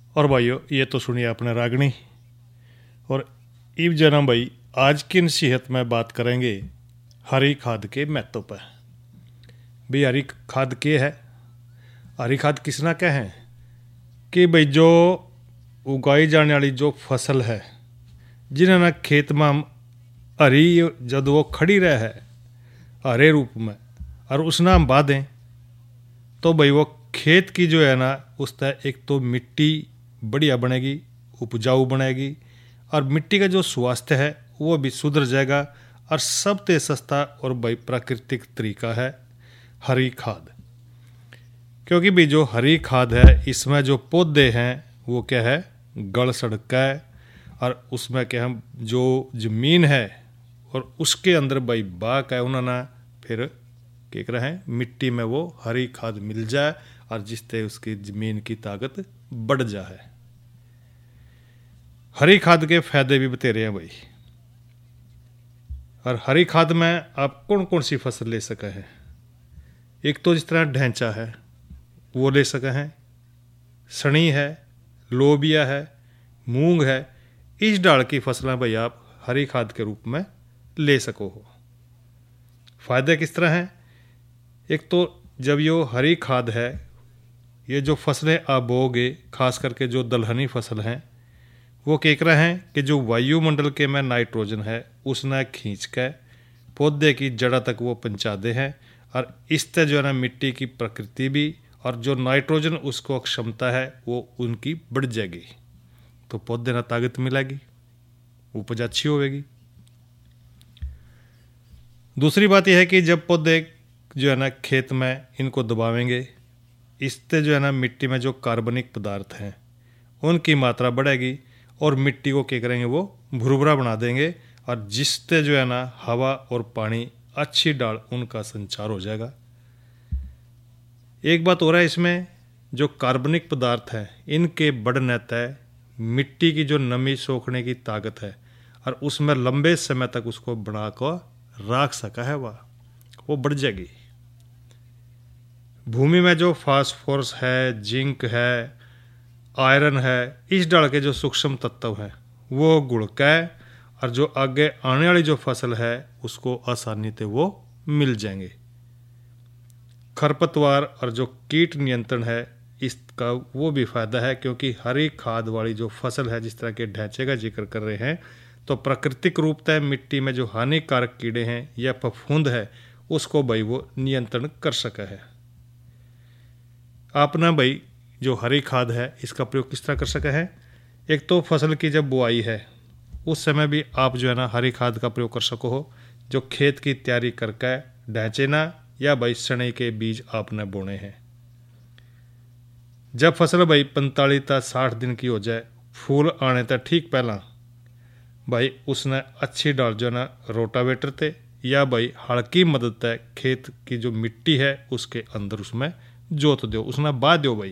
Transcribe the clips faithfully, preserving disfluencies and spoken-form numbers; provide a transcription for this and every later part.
और भाइयों ये तो सुनिए आपने रागनी। और इब जना भाई आज की नसीहत में बात करेंगे हरी खाद के महत्व पर। भाई हरी खाद के है, हरी खाद किसना कहें कि भाई जो उगाई जाने वाली जो फसल है जिन्हें खेत में हम हरी जब वो खड़ी रहे है हरे रूप में और उसना हम बा दें तो भाई वो खेत की जो है ना उस तरह एक तो मिट्टी बढ़िया बनेगी, उपजाऊ बनेगी और मिट्टी का जो स्वास्थ्य है वो भी सुधर जाएगा। और सबसे सस्ता और भाई प्राकृतिक तरीका है हरी खाद, क्योंकि भी जो हरी खाद है इसमें जो पौधे हैं वो क्या है गल सड़का है और उसमें क्या हम जो जमीन है और उसके अंदर भाई बाग है उन्होंने फिर क्या कर रहे हैं मिट्टी में वो हरी खाद मिल जाए और जिससे उसकी जमीन की ताकत बढ़ जाए। हरी खाद के फायदे भी बतेरे हैं भाई। और हरी खाद में आप कौन कौन सी फसल ले सके हैं। एक तो जिस तरह ढैंचा है वो ले सके हैं, सनी है, लोबिया है, मूंग है, इस डाल की फसलें भाई आप हरी खाद के रूप में ले सको हो। फायदे किस तरह हैं। एक तो जब ये हरी खाद है ये जो फसलें आप बोओगे खास करके जो दलहनी फसल हैं वो क्या रहे हैं कि जो वायुमंडल के में नाइट्रोजन है उसने खींच के पौधे की जड़ा तक वो पहुँचाते हैं और इससे जो है ना मिट्टी की प्रकृति भी और जो नाइट्रोजन उसको क्षमता है वो उनकी बढ़ जाएगी तो पौधे ना ताकत मिलेगी, उपज अच्छी होगी। दूसरी बात यह है कि जब पौधे जो है ना खेत में इनको दबावेंगे इससे जो है ना मिट्टी में जो कार्बनिक पदार्थ हैं उनकी मात्रा बढ़ेगी और मिट्टी को क्या करेंगे वो भुरभुरा बना देंगे और जिससे जो है ना हवा और पानी अच्छी डाल उनका संचार हो जाएगा। एक बात हो रहा है इसमें जो कार्बनिक पदार्थ है इनके बढ़ने तय मिट्टी की जो नमी सोखने की ताकत है और उसमें लंबे समय तक उसको बना कर रख सका है वह वो बढ़ जाएगी। भूमि में जो फास्फोरस है, जिंक है, आयरन है, इस डाल के जो सूक्ष्म तत्व हैं वो गुड़का है और जो आगे आने वाली जो फसल है उसको आसानी से वो मिल जाएंगे। खरपतवार और जो कीट नियंत्रण है इसका वो भी फायदा है क्योंकि हरी खाद वाली जो फसल है जिस तरह के ढांचे का जिक्र कर रहे हैं तो प्राकृतिक रूप से मिट्टी में जो हानिकारक कीड़े हैं या फफूंद है उसको भाई वो नियंत्रण कर सका है। आप ना भाई जो हरी खाद है इसका प्रयोग किस तरह कर सके हैं। एक तो फसल की जब बुआई है उस समय भी आप जो है ना हरी खाद का प्रयोग कर सको हो। जो खेत की तैयारी करके ढांचे ना या भाई सने के बीज आपने बोने हैं। जब फसल भाई पैंतालीस तक साठ दिन की हो जाए फूल आने तक ठीक पहला भाई उसने अच्छी डाल जो है ना रोटावेटर थे या भाई हल की मदद से खेत की जो मिट्टी है उसके अंदर उसमें जोत दो, उसने बा दो भाई।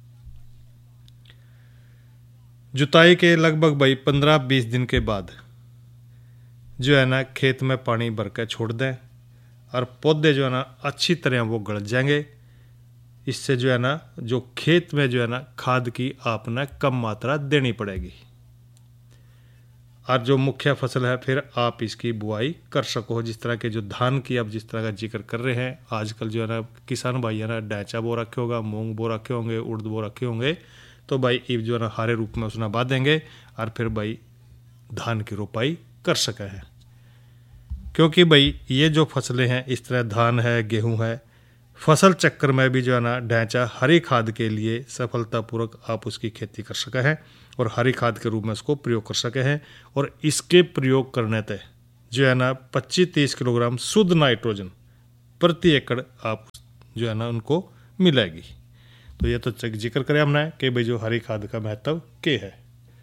जुताई के लगभग भाई पंद्रह बीस दिन के बाद जो है ना खेत में पानी भर के छोड़ दें और पौधे जो है ना अच्छी तरह वो गल जाएंगे। इससे जो है ना जो खेत में जो है ना खाद की आपने कम मात्रा देनी पड़ेगी और जो मुख्य फसल है फिर आप इसकी बुआई कर सको। जिस तरह के जो धान की अब जिस तरह का जिक्र कर रहे हैं आजकल जो है ना किसान भाई है ना ढैंचा बो रखे होगा, मूंग बो रखे होंगे, उड़द बो रखे होंगे तो भाई ये जो है ना हरे रूप में उसना बा देंगे और फिर भाई धान की रोपाई कर सके हैं। क्योंकि भाई ये जो फसलें हैं इस तरह धान है, गेहूँ है, फसल चक्र में भी जो है ना ढांचा हरी खाद के लिए सफलतापूर्वक आप उसकी खेती कर सके हैं और हरी खाद के रूप में उसको प्रयोग कर सके हैं। और इसके प्रयोग करने तय जो है ना पच्चीस तीस किलोग्राम शुद्ध नाइट्रोजन प्रति एकड़ आप जो है ना उनको मिलेगी। तो ये तो जिक्र करें हमने कि भाई जो हरी खाद का महत्व क्या है।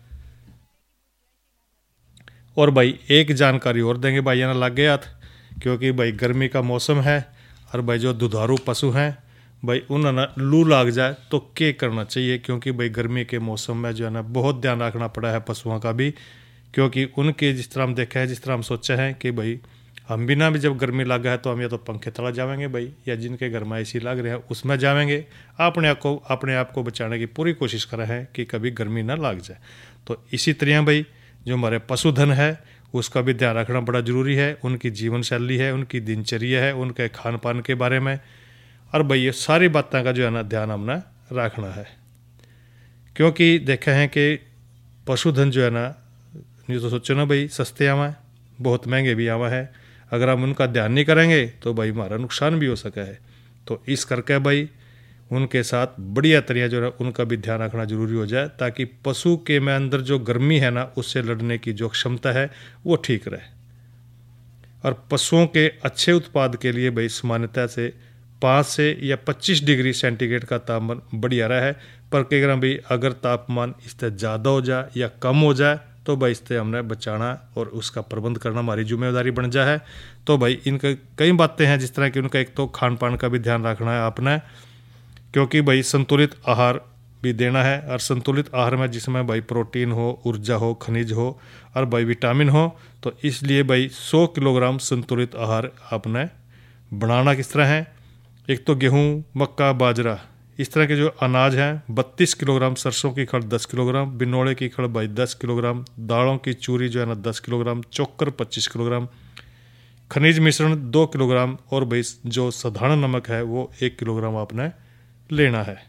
और भाई एक जानकारी और देंगे भाई ना लग गया क्योंकि भाई गर्मी का मौसम है और भाई जो दुधारू पशु हैं भाई उन्हें लू लाग जाए तो क्या करना चाहिए। क्योंकि भाई गर्मी के मौसम में जो है ना बहुत ध्यान रखना पड़ा है पशुओं का भी, क्योंकि उनके जिस तरह हम देखा है जिस तरह हम सोचे हैं कि भाई हम भी ना भी जब गर्मी लगा है तो हम या तो पंखे तला जाएंगे भाई, या जिनके घर में एसी लग रहे हैं उसमें जाएंगे। अपने आप को अपने आप को बचाने की पूरी कोशिश कर रहे हैं कि कभी गर्मी ना लग जाए। तो इसी तरह भाई जो हमारे पशुधन है उसका भी ध्यान रखना बड़ा ज़रूरी है। उनकी जीवन शैली है, उनकी दिनचर्या है, उनके खान पान के बारे में, और भाई ये सारी बातों का जो है ना ध्यान हमने रखना है। क्योंकि देखा है कि पशुधन जो है ना, नहीं तो सोचो ना भाई सस्ते आवा है, बहुत महंगे भी आवा है। अगर हम उनका ध्यान नहीं करेंगे तो भाई हमारा नुकसान भी हो सका है। तो इस करके भाई उनके साथ बढ़िया तरह जो है उनका भी ध्यान रखना जरूरी हो जाए, ताकि पशु के में अंदर जो गर्मी है ना उससे लड़ने की जो क्षमता है वो ठीक रहे। और पशुओं के अच्छे उत्पाद के लिए भाई सामान्यतः से पाँच से या पच्चीस डिग्री सेंटीग्रेड का तापमान बढ़िया रहा है। पर कई बार भाई अगर तापमान इससे ज़्यादा हो जाए या कम हो जाए तो भाई इससे हमने बचाना और उसका प्रबंध करना हमारी जिम्मेदारी बन जाए है। तो भाई इनका कई बातें हैं, जिस तरह कि उनका एक तो खान पान का भी ध्यान रखना है आपने, क्योंकि भाई संतुलित आहार भी देना है। और संतुलित आहार में जिसमें भाई प्रोटीन हो, ऊर्जा हो, खनिज हो और भाई विटामिन हो, तो इसलिए भाई सौ किलोग्राम संतुलित आहार आपने बनाना किस तरह है। एक तो गेहूँ, मक्का, बाजरा इस तरह के जो अनाज हैं बत्तीस किलोग्राम, सरसों की खड़ दस किलोग्राम, बिनोड़े की खड़ भाई दस किलोग्राम, दालों की चूरी जो है ना दस किलोग्राम, चोकर पच्चीस किलोग्राम, खनिज मिश्रण दो किलोग्राम, और भाई जो साधारण नमक है वो एक किलोग्राम आपने लेना है।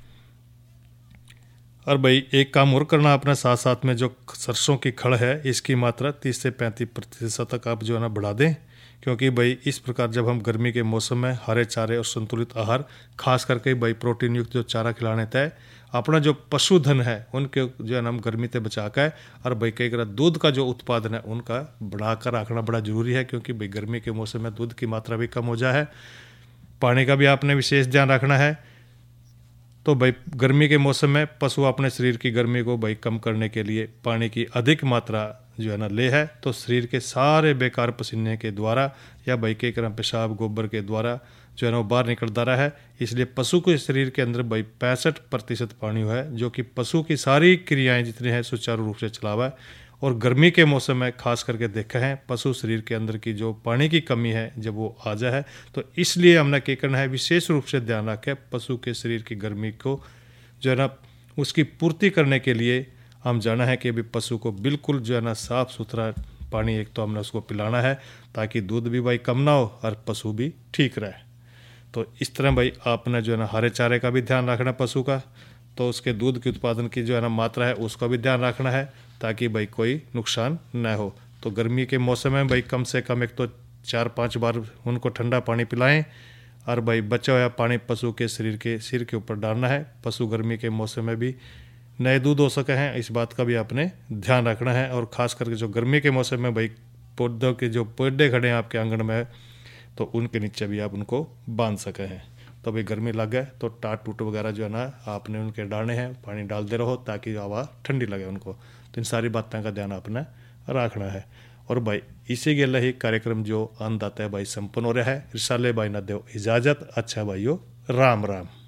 और भाई एक काम और करना अपने साथ साथ में, जो सरसों की खड़ है इसकी मात्रा तीस से पैंतीस प्रतिशत तक आप जो है ना बढ़ा दें। क्योंकि भाई इस प्रकार जब हम गर्मी के मौसम में हरे चारे और संतुलित आहार, खास करके भाई प्रोटीन युक्त जो चारा खिलाने तय अपना जो पशुधन है उनके जो है ना हम गर्मी से बचा कर, और भाई कई बार दूध का जो उत्पादन है उनका बढ़ाकर रखना बड़ा जरूरी है। क्योंकि भाई गर्मी के मौसम में दूध की मात्रा भी कम हो जाए है। पानी का भी आपने विशेष ध्यान रखना है। तो भाई गर्मी के मौसम में पशु अपने शरीर की गर्मी को भाई कम करने के लिए पानी की अधिक मात्रा जो है ना ले है, तो शरीर के सारे बेकार पसीने के द्वारा या भाई के क्रम पेशाब गोबर के द्वारा जो है ना वो बाहर निकलता रहा है। इसलिए पशु के शरीर के अंदर भाई पैंसठ प्रतिशत पानी है, जो कि पशु की सारी क्रियाएं जितनी हैं सुचारू रूप से चलावा है। और गर्मी के मौसम में खास करके देखा है पशु शरीर के अंदर की जो पानी की कमी है जब वो आ जाए है, तो इसलिए हमने क्या करना है विशेष रूप से ध्यान रखें पशु के शरीर की गर्मी को जो है ना उसकी पूर्ति करने के लिए हम जाना है कि अभी पशु को बिल्कुल जो है ना साफ़ सुथरा पानी एक तो हमने उसको पिलाना है, ताकि दूध भी भाई कम ना हो और पशु भी ठीक रहे। तो इस तरह भाई आपने जो है ना हरे चारे का भी ध्यान रखना पशु का, तो उसके दूध के उत्पादन की जो है ना मात्रा है उसका भी ध्यान रखना है, ताकि भाई कोई नुकसान न हो। तो गर्मी के मौसम में भाई कम से कम एक तो चार पाँच बार उनको ठंडा पानी पिलाएं, और भाई बचा हुआ पानी पशु के शरीर के सिर के ऊपर डालना है। पशु गर्मी के मौसम में भी नए दूध हो सके हैं, इस बात का भी आपने ध्यान रखना है। और ख़ास करके जो गर्मी के मौसम में भाई पौधों के जो पौधे खड़े हैं आपके आंगन में, तो उनके नीचे भी आप उनको बांध सके हैं। तो भाई गर्मी लग गए तो टाट टूट वगैरह जो है ना आपने उनके डालने हैं, पानी डालते रहो ताकि हवा ठंडी लगे उनको। तो इन सारी बातों का ध्यान आपने रखना है। और भाई इसी के लिए ही कार्यक्रम जो अन्नदाता है भाई संपन्न हो रहा है। रिसाले भाई ना दो इजाज़त। अच्छा भाइयों, राम राम।